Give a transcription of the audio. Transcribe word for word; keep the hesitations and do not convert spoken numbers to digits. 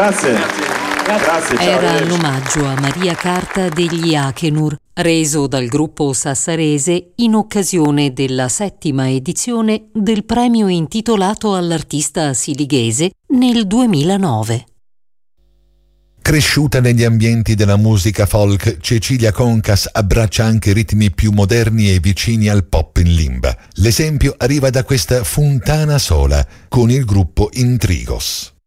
Grazie. Grazie. Grazie, ciao, Era arrivederci. l'omaggio a Maria Carta degli Akenur, reso dal gruppo sassarese in occasione della settima edizione del premio intitolato all'artista silighese nel duemilanove. Cresciuta negli ambienti della musica folk, Cecilia Concas abbraccia anche ritmi più moderni e vicini al pop in limba. L'esempio arriva da questa Funtana Sola con il gruppo Intrigos.